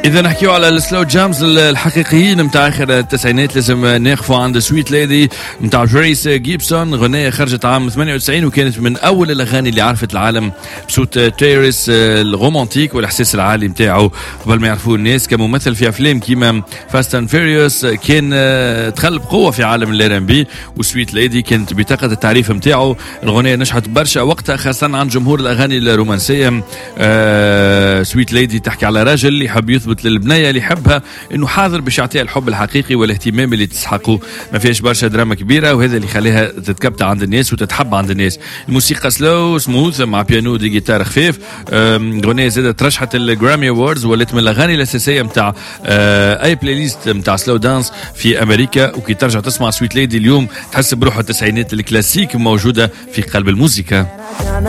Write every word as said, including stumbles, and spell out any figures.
إذا نحكيو على السلو جامز الحقيقيين متاع آخر التسعينات لازم نقفوا عند سويت ليدي متاع جريس جيبسون. غنية خرجت عام ثمانية وتسعين وكانت من أول الأغاني اللي عرفت العالم بصوت تيريس الرومانتيك والإحساس العالي متاعه قبل ما يعرفوه الناس كممثل في أفلام كيما فاست أند فيريوس. كان تخلب قوة في عالم الار ام بي، وسويت ليدي كانت بطاقة التعريف متاعه. الغنية نجحت برشا وقتها خاصة عن جمهور الأغاني الرومانسية. آه سويت ليدي تحكي على راجل اللي يحب يثبت للبنية اللي يحبها انه حاضر باش يعطيها الحب الحقيقي والاهتمام اللي تستحقه. ما فيهاش برشا دراما كبيره، وهذا اللي يخليها تتكبت عند الناس وتتحب عند الناس. الموسيقى سلو سموث مع بيانو دي جيتار خفيف. غنية زادت ترشحت الجرامي اووردز، ولات من الاغاني الاساسيه نتاع اي بلاي ليست نتاع سلو دانس في امريكا. وكي ترجع تسمع سويت ليدي اليوم تحس بروح التسعينات الكلاسيك موجوده في قلب الموسيقى.